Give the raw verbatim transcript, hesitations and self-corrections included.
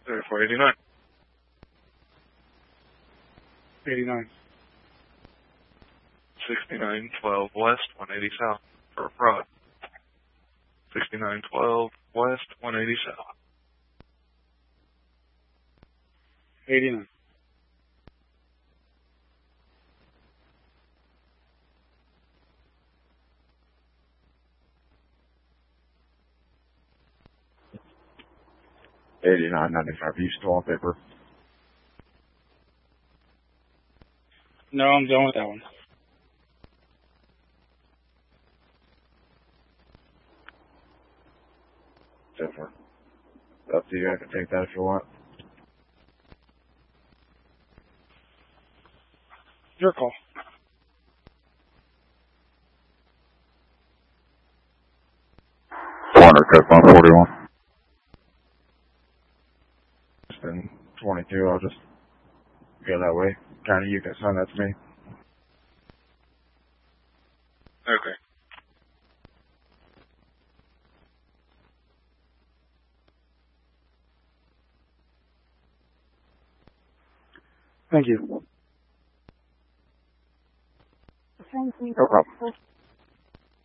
thirty-four eighty-nine. eighty-nine. sixty-nine twelve west, one eighty south for fraud. sixty-nine twelve west, one eighty south. eighty-nine. eighty-nine ninety-five east wallpaper. No, I'm done with that one. Different. Up to you. I can take that if you want. Your call. four hundred code one forty-one. It's been twenty-two. I'll just go that way. Kind of, you can send that to me. Okay. Thank you. No problem.